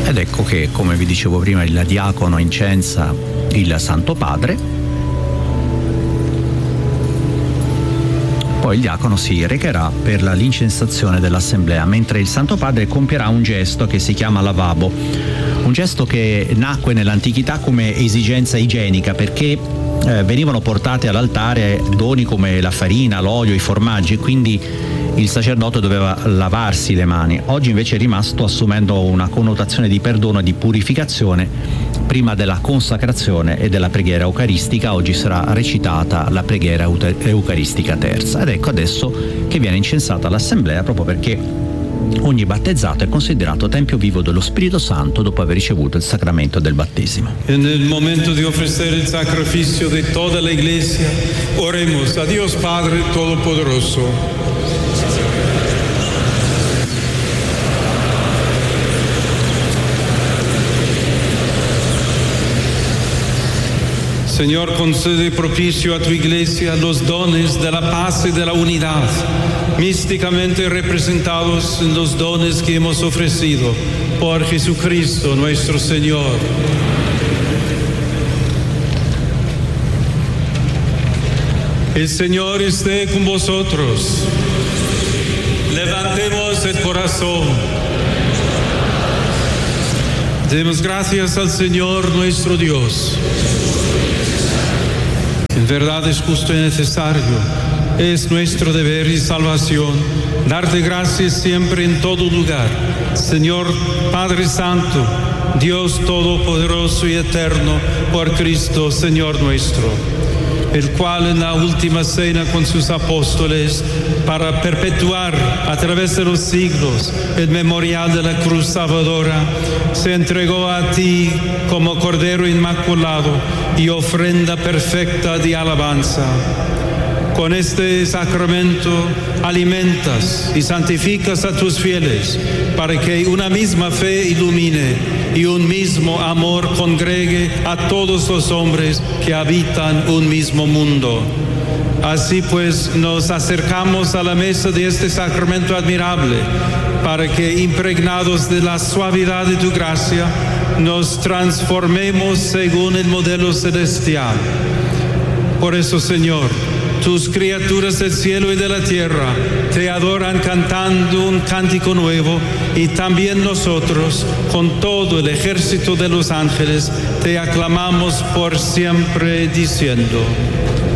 Ed ecco che, come vi dicevo prima, il diacono incensa il Santo Padre. Poi il diacono si recherà per l'incensazione dell'assemblea, mentre il Santo Padre compierà un gesto che si chiama lavabo, un gesto che nacque nell'antichità come esigenza igienica, perché venivano portate all'altare doni come la farina, l'olio, i formaggi, e quindi il sacerdote doveva lavarsi le mani. Oggi invece è rimasto assumendo una connotazione di perdono e di purificazione. Prima della consacrazione e della preghiera eucaristica, oggi sarà recitata la preghiera eucaristica terza. Ed ecco adesso che viene incensata l'assemblea, proprio perché ogni battezzato è considerato tempio vivo dello Spirito Santo dopo aver ricevuto il sacramento del battesimo. Nel momento di offrire il sacrificio di tutta la Iglesia, oremos a Dios Padre Todopoderoso. Señor, concede propicio a tu Iglesia los dones de la paz y de la unidad, místicamente representados en los dones que hemos ofrecido por Jesucristo nuestro Señor. El Señor esté con vosotros. Levantemos el corazón. Demos gracias al Señor nuestro Dios. En verdad es justo y necesario, es nuestro deber y salvación, darte gracias siempre en todo lugar, Señor Padre Santo, Dios Todopoderoso y Eterno, por Cristo, Señor nuestro, el cual en la última cena con sus apóstoles, para perpetuar a través de los siglos el memorial de la cruz salvadora, se entregó a ti como Cordero Inmaculado y ofrenda perfecta de alabanza. Con este sacramento alimentas y santificas a tus fieles para que una misma fe ilumine y un mismo amor congregue a todos los hombres que habitan un mismo mundo. Así pues, nos acercamos a la mesa de este sacramento admirable para que, impregnados de la suavidad de tu gracia, nos transformemos según el modelo celestial. Por eso, Señor, tus criaturas del cielo y de la tierra te adoran cantando un cántico nuevo, y también nosotros, con todo el ejército de los ángeles, te aclamamos por siempre diciendo: